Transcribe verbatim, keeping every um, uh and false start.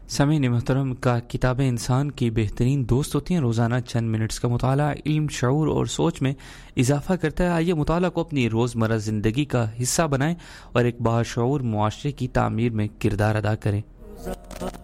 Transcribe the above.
सामीन मोहतरम का किताबें इंसान की बेहतरीन दोस्त होती हैं। रोज़ाना चंद मिनट्स का मुताला इल्म, शऊर और सोच में इजाफ़ा करता है। आइए मुताला को अपनी रोज़मर्रा ज़िंदगी का हिस्सा बनाएं और एक बाशऊर मुआशरे की तामीर में किरदार अदा करें।